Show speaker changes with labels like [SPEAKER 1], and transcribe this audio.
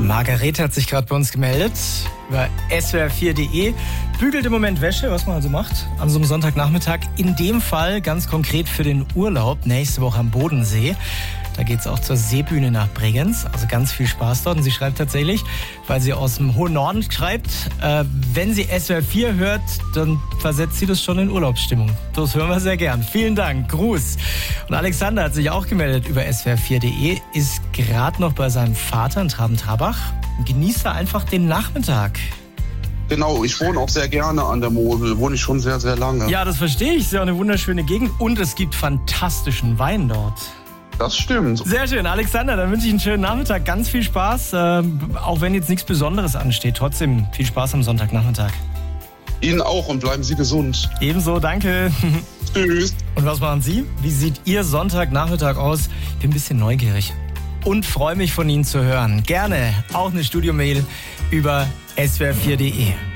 [SPEAKER 1] Margarete hat sich gerade bei uns gemeldet über swr4.de. Bügelt im Moment Wäsche, was man also macht an so einem Sonntagnachmittag. In dem Fall ganz konkret für den Urlaub nächste Woche am Bodensee. Da geht's auch zur Seebühne nach Bregenz. Also ganz viel Spaß dort. Und sie schreibt tatsächlich, weil sie aus dem hohen Norden schreibt, wenn sie SWR4 hört, dann versetzt sie das schon in Urlaubsstimmung. Das hören wir sehr gern. Vielen Dank. Gruß. Und Alexander hat sich auch gemeldet über swr4.de, ist gerade noch bei seinem Vater in Traben-Trabach und genießt da einfach den Nachmittag.
[SPEAKER 2] Genau, ich wohne auch sehr gerne an der Mosel, wohne ich schon sehr, sehr lange.
[SPEAKER 1] Ja, das verstehe ich. Ist ja auch eine wunderschöne Gegend und es gibt fantastischen Wein dort.
[SPEAKER 2] Das stimmt.
[SPEAKER 1] Sehr schön, Alexander, dann wünsche ich einen schönen Nachmittag, ganz viel Spaß, auch wenn jetzt nichts Besonderes ansteht. Trotzdem viel Spaß am Sonntagnachmittag.
[SPEAKER 2] Ihnen auch und bleiben Sie gesund.
[SPEAKER 1] Ebenso, danke.
[SPEAKER 2] Tschüss.
[SPEAKER 1] Und was machen Sie? Wie sieht Ihr Sonntagnachmittag aus? Ich bin ein bisschen neugierig und freue mich von Ihnen zu hören. Gerne auch eine Studiomail über swr4.de.